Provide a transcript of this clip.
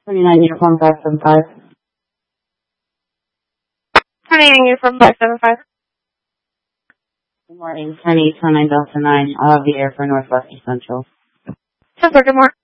29 Uniform 575. 29 Uniform 575. Good morning, 10 29 Delta 9. I'll have the air for Northwest Essential. Good morning.